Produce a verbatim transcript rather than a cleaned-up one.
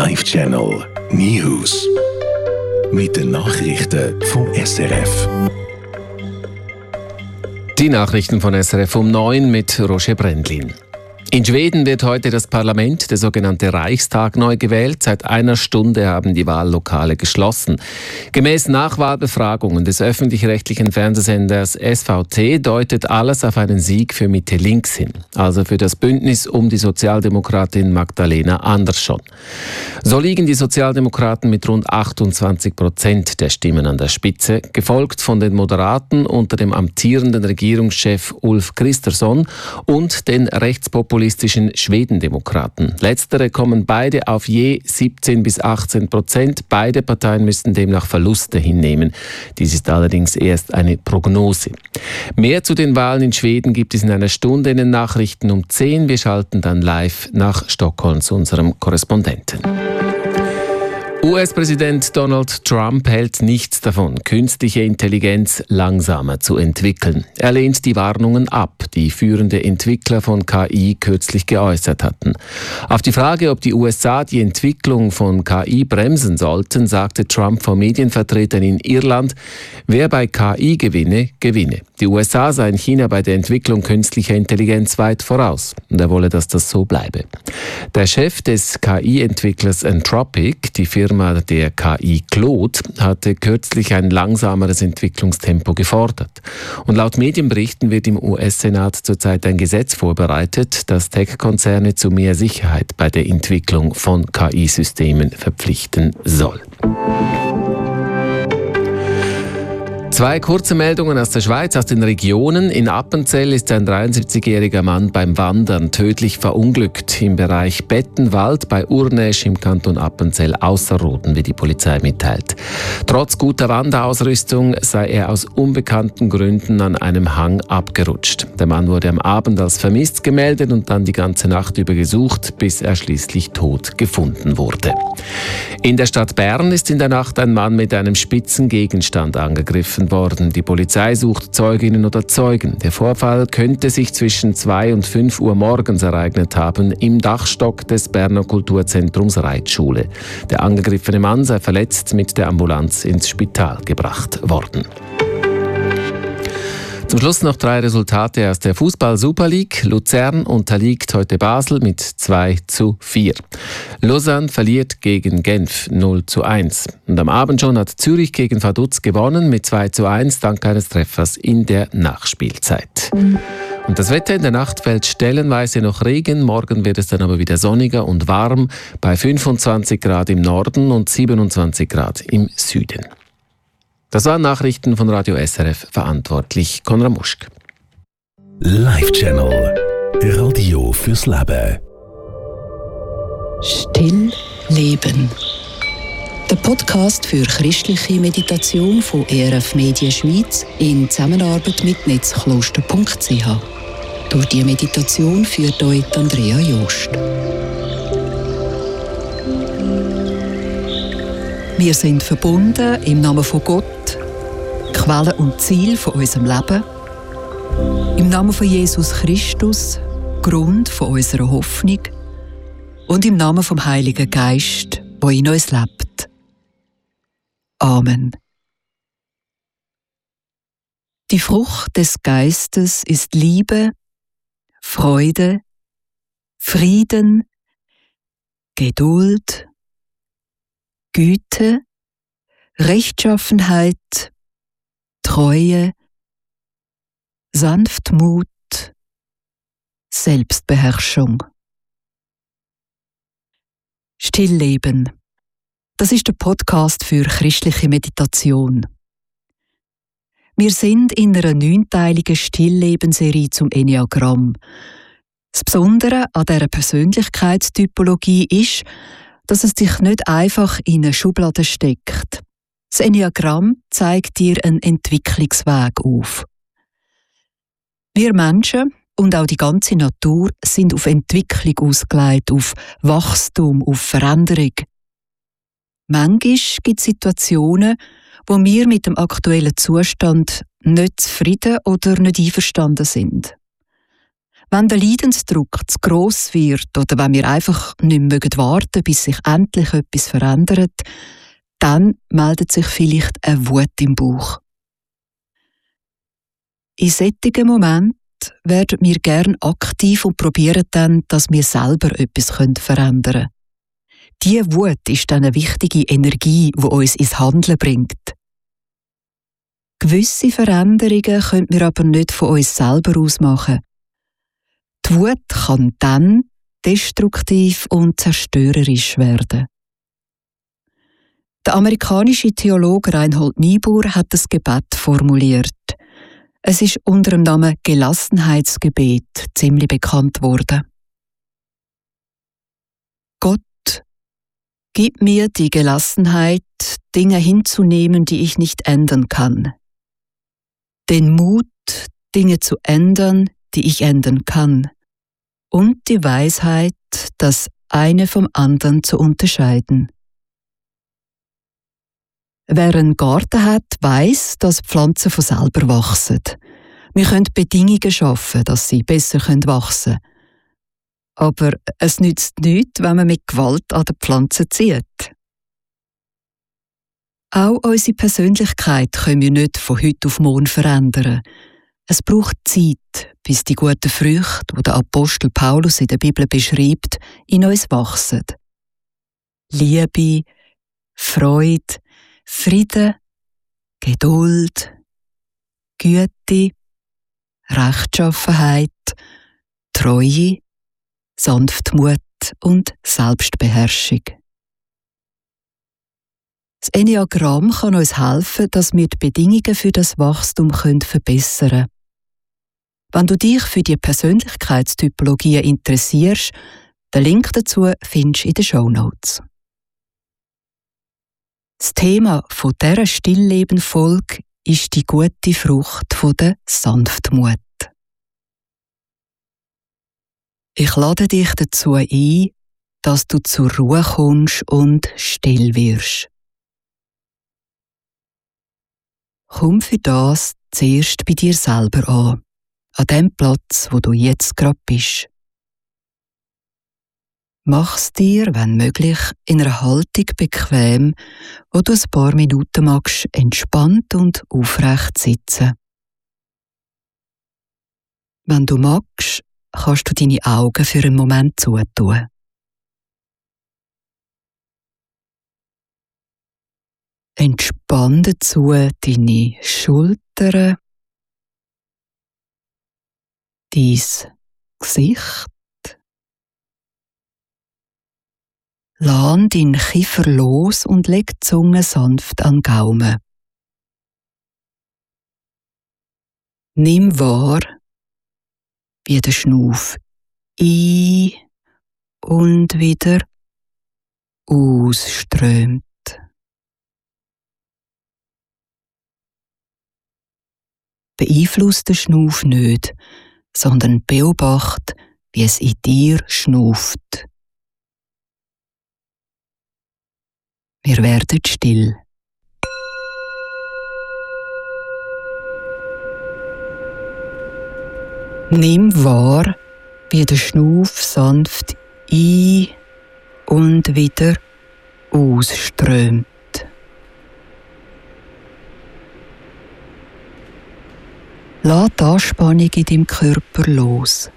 Live Channel News. Mit den Nachrichten vom S R F. Die Nachrichten von S R F um neun mit Roger Brendlin. In Schweden wird heute das Parlament, der sogenannte Reichstag, neu gewählt. Seit einer Stunde haben die Wahllokale geschlossen. Gemäß Nachwahlbefragungen des öffentlich-rechtlichen Fernsehsenders S V T deutet alles auf einen Sieg für Mitte-Links hin, also für das Bündnis um die Sozialdemokratin Magdalena Andersson. So liegen die Sozialdemokraten mit rund achtundzwanzig Prozent der Stimmen an der Spitze, gefolgt von den Moderaten unter dem amtierenden Regierungschef Ulf Kristersson und den rechtspopulistischen Schwedendemokraten. Letztere kommen beide auf je siebzehn bis achtzehn Prozent. Beide Parteien müssten demnach Verluste hinnehmen. Dies ist allerdings erst eine Prognose. Mehr zu den Wahlen in Schweden gibt es in einer Stunde in den Nachrichten um zehn. Wir schalten dann live nach Stockholm zu unserem Korrespondenten. U S-Präsident Donald Trump hält nichts davon, künstliche Intelligenz langsamer zu entwickeln. Er lehnt die Warnungen ab, die führende Entwickler von K I kürzlich geäußert hatten. Auf die Frage, ob die U S A die Entwicklung von K I bremsen sollten, sagte Trump vor Medienvertretern in Irland, wer bei K I gewinne, gewinne. Die U S A seien China bei der Entwicklung künstlicher Intelligenz weit voraus und er wolle, dass das so bleibe. Der Chef des K I-Entwicklers Anthropic, die Firma der K I Claude, hatte kürzlich ein langsameres Entwicklungstempo gefordert. Und laut Medienberichten wird im U S-Senat zurzeit ein Gesetz vorbereitet, das Tech-Konzerne zu mehr Sicherheit bei der Entwicklung von K I-Systemen verpflichten soll. Zwei kurze Meldungen aus der Schweiz, aus den Regionen. In Appenzell ist ein dreiundsiebzigjähriger Mann beim Wandern tödlich verunglückt. Im Bereich Bettenwald bei Urnäsch im Kanton Appenzell Ausserrhoden, wie die Polizei mitteilt. Trotz guter Wanderausrüstung sei er aus unbekannten Gründen an einem Hang abgerutscht. Der Mann wurde am Abend als vermisst gemeldet und dann die ganze Nacht über gesucht, bis er schließlich tot gefunden wurde. In der Stadt Bern ist in der Nacht ein Mann mit einem spitzen Gegenstand angegriffen worden. Die Polizei sucht Zeuginnen oder Zeugen. Der Vorfall könnte sich zwischen zwei und fünf Uhr morgens ereignet haben im Dachstock des Berner Kulturzentrums Reitschule. Der angegriffene Mann sei verletzt mit der Ambulanz ins Spital gebracht worden. Zum Schluss noch drei Resultate aus der Fußball-Super League. Luzern unterliegt heute Basel mit zwei zu vier. Lausanne verliert gegen Genf null zu eins. Und am Abend schon hat Zürich gegen Vaduz gewonnen mit zwei zu eins dank eines Treffers in der Nachspielzeit. Und das Wetter: in der Nacht fällt stellenweise noch Regen, morgen wird es dann aber wieder sonniger und warm bei fünfundzwanzig Grad im Norden und siebenundzwanzig Grad im Süden. Das waren Nachrichten von Radio S R F, verantwortlich Konrad Muschk. Live Channel Radio fürs Leben. Still Leben. Der Podcast für christliche Meditation von E R F Medien Schweiz in Zusammenarbeit mit netzkloster punkt c h. Durch die Meditation führt euch Andrea Jost. Wir sind verbunden im Namen von Gott, Quelle und Ziel von unserem Leben, im Namen von Jesus Christus, Grund von unserer Hoffnung und im Namen vom Heiligen Geist, der in uns lebt. Amen. Die Frucht des Geistes ist Liebe, Freude, Frieden, Geduld, Güte, Rechtschaffenheit, Treue, Sanftmut, Selbstbeherrschung. Stillleben. Das ist der Podcast für christliche Meditation. Wir sind in einer neunteiligen Stilllebenserie zum Enneagramm. Das Besondere an dieser Persönlichkeitstypologie ist, dass es dich nicht einfach in eine Schublade steckt. Das Enneagramm zeigt dir einen Entwicklungsweg auf. Wir Menschen und auch die ganze Natur sind auf Entwicklung ausgelegt, auf Wachstum, auf Veränderung. Manchmal gibt es Situationen, wo wir mit dem aktuellen Zustand nicht zufrieden oder nicht einverstanden sind. Wenn der Leidensdruck zu gross wird oder wenn wir einfach nicht mehr warten müssen, bis sich endlich etwas verändert, dann meldet sich vielleicht eine Wut im Bauch. In solchen Momenten werden wir gern aktiv und probieren dann, dass wir selber etwas verändern können. Diese Wut ist dann eine wichtige Energie, die uns ins Handeln bringt. Gewisse Veränderungen können wir aber nicht von uns selber aus machen. Die Wut kann dann destruktiv und zerstörerisch werden. Der amerikanische Theologe Reinhold Niebuhr hat das Gebet formuliert. Es ist unter dem Namen Gelassenheitsgebet ziemlich bekannt worden. Gott, gib mir die Gelassenheit, Dinge hinzunehmen, die ich nicht ändern kann. Den Mut, Dinge zu ändern, die ich ändern kann. Und die Weisheit, das eine vom anderen zu unterscheiden. Wer einen Garten hat, weiss, dass Pflanzen von selber wachsen. Wir können Bedingungen schaffen, dass sie besser wachsen können. Aber es nützt nichts, wenn man mit Gewalt an der Pflanze zieht. Auch unsere Persönlichkeit können wir nicht von heute auf morgen verändern. Es braucht Zeit, bis die guten Früchte, die der Apostel Paulus in der Bibel beschreibt, in uns wachsen. Liebe, Freude, Frieden, Geduld, Güte, Rechtschaffenheit, Treue, Sanftmut und Selbstbeherrschung. Das Enneagramm kann uns helfen, dass wir die Bedingungen für das Wachstum verbessern können. Wenn du dich für die Persönlichkeitstypologie interessierst, den Link dazu findest du in den Shownotes. Das Thema dieser Stillleben-Folge ist die gute Frucht der Sanftmut. Ich lade dich dazu ein, dass du zur Ruhe kommst und still wirst. Komm für das zuerst bei dir selber an, an dem Platz, wo du jetzt gerade bist. Mach's dir, wenn möglich, in einer Haltung bequem, wo du ein paar Minuten magst, entspannt und aufrecht sitzen. Wenn du magst, kannst du deine Augen für einen Moment zutun. Entspann dazu deine Schultern, dein Gesicht. Lass deinen Kiefer los und leg die Zunge sanft an den Gaumen. Nimm wahr, wie der Schnuff ein- und wieder ausströmt. Beeinfluss den Schnuff nicht, sondern beobachte, wie es in dir schnufft. Wir werden still. Nimm wahr, wie der Schnuff sanft ein- und wieder ausströmt. Lass die Anspannung in deinem Körper los.